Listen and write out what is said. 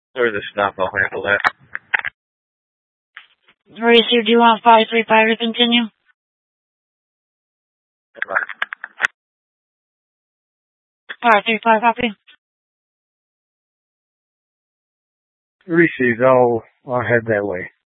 Or the stop, I'll handle that. Received, do you want 535 to continue? Bye. 535 copy. Received. I'll head that way.